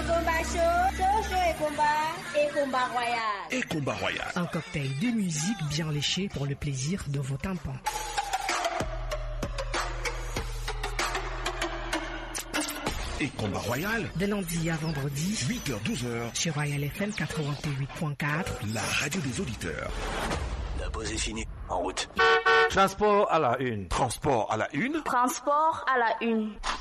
combat chaud et combat royal. Et combat royal. Un cocktail de musique bien léché pour le plaisir de vos tympans. Et combat royal. De lundi à vendredi, 8h-12h. sur Royal FM 88.4. La radio des auditeurs. La pause est finie. En route. Transport à la une. Transport à la une. Transport à la une.